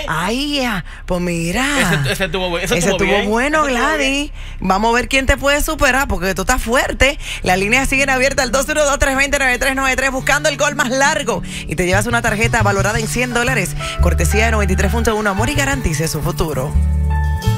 Ay, ya. Pues mira. Ese estuvo bueno, Gladys. Vamos a ver quién te puede superar, porque tú estás fuerte. Las líneas siguen abiertas al 212-320-9393 buscando el gol más largo. Y te llevas una tarjeta valorada en $100. Cortesía de 93.1 Amor y garantice su futuro.